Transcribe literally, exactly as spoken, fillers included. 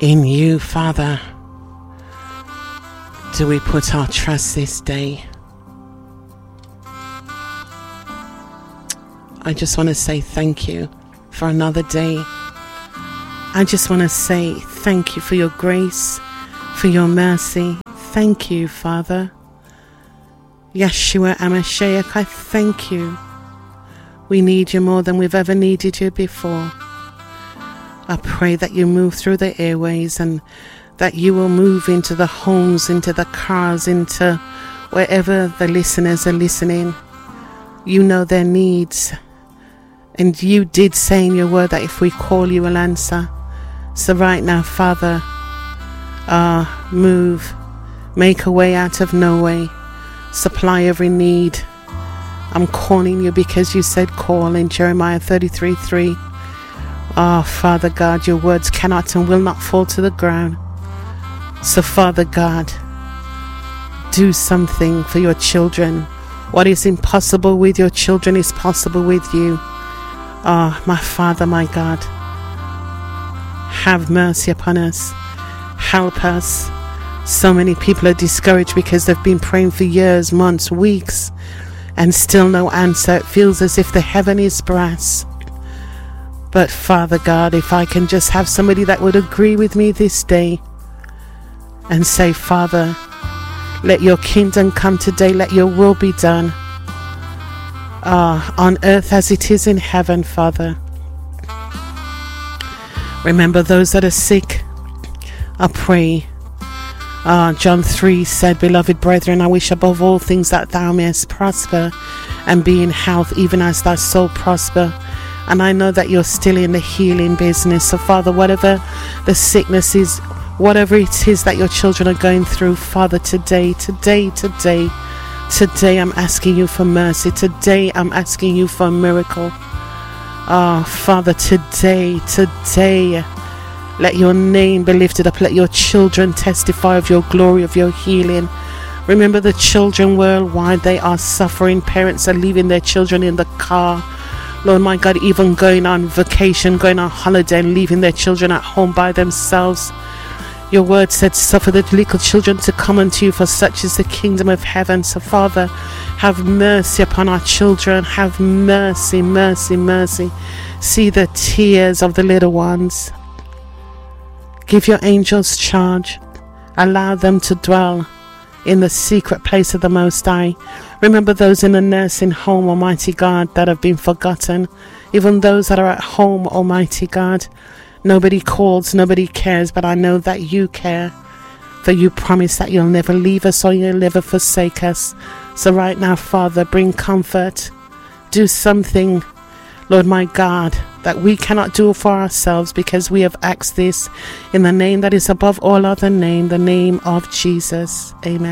In you, Father, do we put our trust this day. I just want to say thank you for another day. I just want to say thank you for your grace, for your mercy. Thank you, Father. Yeshua HaMashiach, I thank you. We need you more than we've ever needed you before. I pray that you move through the airways and that you will move into the homes, into the cars, into wherever the listeners are listening. You know their needs. And you did say in your word that if we call, you will answer. So right now, Father, uh, move. Make a way out of no way. Supply every need. I'm calling you because you said call in Jeremiah thirty-three three. Oh, Father God, your words cannot and will not fall to the ground. So, Father God, do something for your children. What is impossible with your children is possible with you. Oh, my Father, my God, have mercy upon us. Help us. So many people are discouraged because they've been praying for years, months, weeks, and still no answer. It feels as if the heaven is brass. But Father God, if I can just have somebody that would agree with me this day and say, Father, let your kingdom come today, let your will be done, uh, on earth as it is in heaven, Father. Remember those that are sick. I pray. Uh, John three said, Beloved brethren, I wish above all things that thou mayest prosper and be in health, even as thy soul prosper. And I know that you're still in the healing business. So, Father, whatever the sickness is, whatever it is that your children are going through, Father, today, today, today, today, I'm asking you for mercy. Today, I'm asking you for a miracle. Oh, Father, today, today, let your name be lifted up. Let your children testify of your glory, of your healing. Remember the children worldwide, they are suffering. Parents are leaving their children in the car. Lord, my God, even going on vacation, going on holiday and leaving their children at home by themselves. Your word said, suffer the little children to come unto you, for such is the kingdom of heaven. So, Father, have mercy upon our children. Have mercy, mercy, mercy. See the tears of the little ones. Give your angels charge. Allow them to dwell in the secret place of the Most High. Remember those in the nursing home, Almighty God, that have been forgotten. Even those that are at home, Almighty God. Nobody calls, nobody cares, but I know that you care. For you promise that you'll never leave us or you'll never forsake us. So right now, Father, bring comfort. Do something, Lord my God, that we cannot do for ourselves, because we have asked this in the name that is above all other name, the name of Jesus. Amen.